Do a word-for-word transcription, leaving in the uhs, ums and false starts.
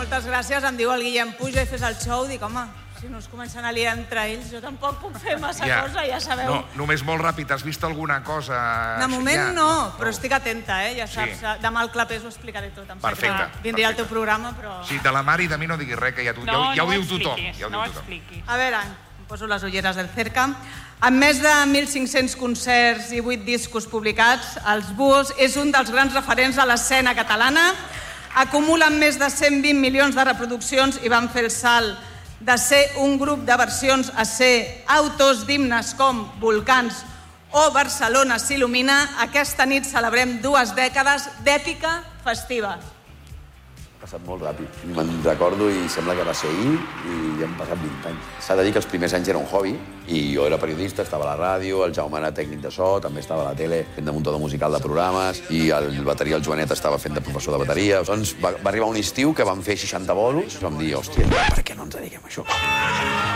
Moltes gràcies, em diu el Guillem Puja i fes el show, dic, home, si no es comencen a liar entre ells, jo tampoc puc fer massa Ja. cosa, ja sabeu. No, només molt ràpid, has vist alguna cosa? De moment Ja. no, però estic atenta, eh? Ja Sí. saps, demà al Clapés ho explicaré tot. Em sap Perfecte, que Vindria al perfecte. teu programa, però... Sí, de la Mari i de mi no diguis res, que ja, tu, ja, No, ja ho no diu ho tothom. expliquis, Ja ho no ho diu tothom. expliquis. A veure, em poso les ulleres del Cerca. Amb més de mil cinc-cents concerts i vuit discos publicats, els Búhos és un dels grans referents a l'escena catalana. Acumulen més de cent vint milions de reproduccions i van fer el salt de ser un grup de versions a ser autors d'himnes com Volcans o Barcelona s'il·lumina. Aquesta nit celebrem dues dècades d'èpica festiva. Ha passat molt ràpid. Me'n recordo i sembla que va ser ahir i ja han passat vint anys. S'ha de dir que els primers anys era un hobby i jo era periodista, estava a la ràdio, el Jaume era tècnic de so, també estava a la tele fent de muntador musical de programes i el bateria, el Joanet, estava fent de professor de bateria. Doncs va, va arribar un estiu que vam fer seixanta bolos i vam dir, hòstia, per què no ens dediquem a això?